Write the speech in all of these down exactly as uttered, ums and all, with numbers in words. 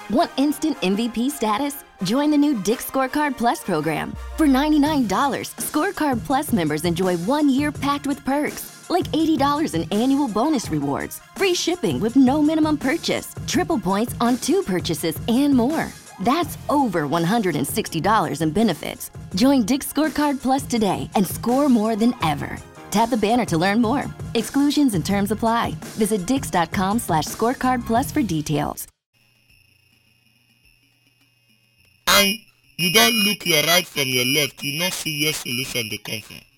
Want instant M V P status? Join the new Dick's Scorecard Plus program. For ninety-nine dollars, Scorecard Plus members enjoy one year packed with perks, like eighty dollars in annual bonus rewards, free shipping with no minimum purchase, triple points on two purchases, and more. That's over one hundred sixty dollars in benefits. Join Dick's Scorecard Plus today and score more than ever. Tap the banner to learn more. Exclusions and terms apply. Visit dix.com slash scorecard plus for details. And you don't look your right from your left, you not see your solution they come from.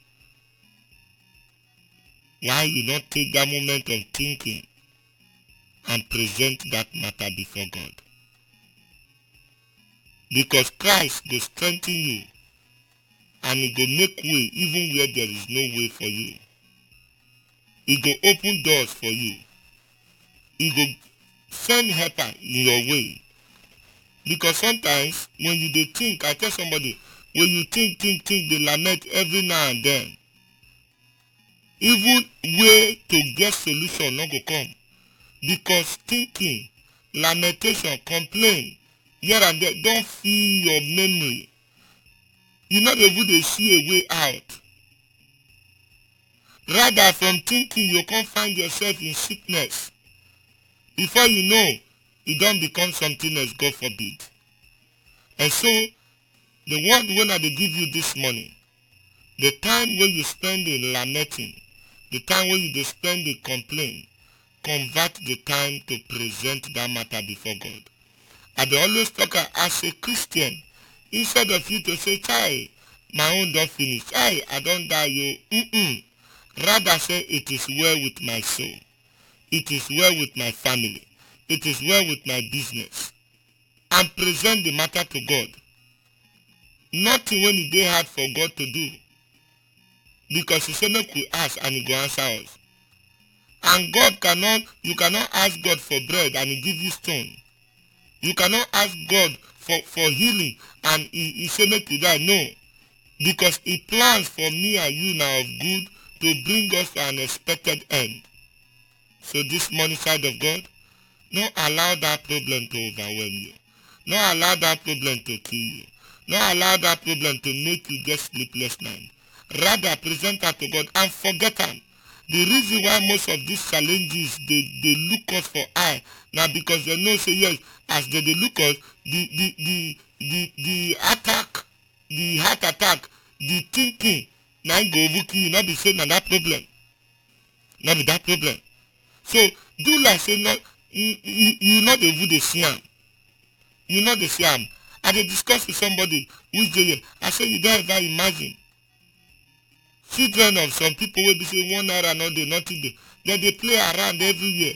Why you not take that moment of thinking and present that matter before God? Because Christ will strengthen you and he will make way even where there is no way for you. He will open doors for you. He will send helper in your way. Because sometimes when you dey think, I tell somebody, when you think, think, think, they lament every now and then. Even way to get solution not go come. Because thinking, lamentation, complain, here and there, don't fill your memory. You not able to see a way out. Rather, from thinking, you can't find yourself in sickness. Before you know, you don't become something else, God forbid. And so, the word when I give you this morning, the time when you spend in lamenting, the time when you spend in complaint, convert the time to present that matter before God. I dey always talk as a Christian, instead of you to say, child, my own don't finish, child, I don't die, you. Mm-mm. Rather say, it is well with my soul. It is well with my family. It is well with my business. And present the matter to God. Nothing when it dey hard for God to do. Because he said, make we ask and he go answer us. And God cannot, you cannot ask God for bread and he give you stone. You cannot ask God for, for healing and he, he say make you die. No. Because he plans for me and you now of good to bring us to an expected end. So this morning, child of God, don't allow that problem to overwhelm you. Don't allow that problem to kill you. Don't allow that problem to make you get sleepless night. Rather, present that to God and forget them. The reason why most of these challenges, they, they look us for eye, now because they know, say yes, as they, they look us, the, the, the, the, the attack, the heart attack, the thinking, now go over you, not be saying that problem. Not be that problem. So, do like say, not, you, you, you not able to see him. You know the see him. I dey discuss with somebody who's there. I say, you don't ever imagine. Children of some people will be saying one hour and all day, nothing day. Then they play around everywhere.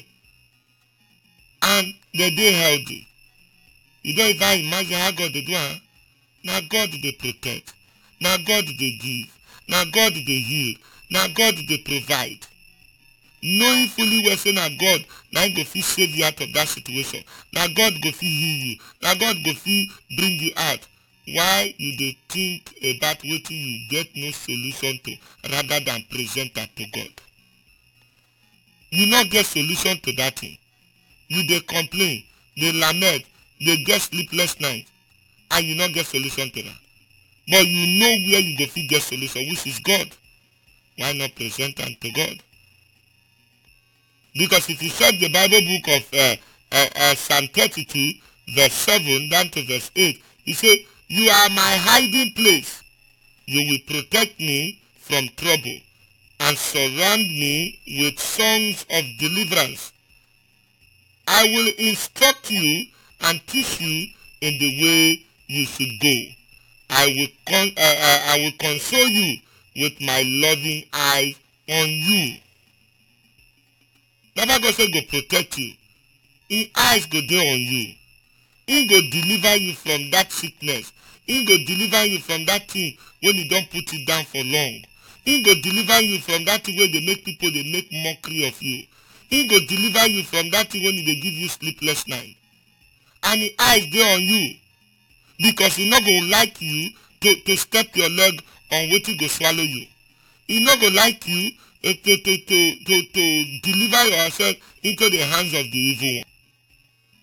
And they dey healthy. You don't even imagine how God they do, huh? Now God they protect. Now God they give. Now God they heal. Now God they provide. Knowing fully well say now God, now go fit save you out of that situation. Now God go fit heal you. Now God go fit bring you out. Why you dey think about wetin you get no solution to rather than present that to God? You not get solution to that thing. You dey complain, dey lament, dey get sleepless night, and you not get solution to that. But you know where you go fit get solution, which is God. Why not present that to God? Because if you check the Bible book of uh, uh, uh, Psalm thirty-two, verse seven down to verse eight, he said, you are my hiding place. You will protect me from trouble and surround me with songs of deliverance. I will instruct you and teach you in the way you should go. I will, con- uh, uh, I will console you with my loving eye on you. Baba God say go protect you. His eyes go there on you. He go deliver you from that sickness. He go deliver you from that thing when you don't put it down for long. He go deliver you from that thing where they make people, they make mockery of you. He go deliver you from that thing when they give you sleepless night. And his eyes there on you. Because he not gonna like you to, to step your leg on what he go swallow you. He not gonna like you uh, to, to, to, to, to deliver yourself into the hands of the evil one.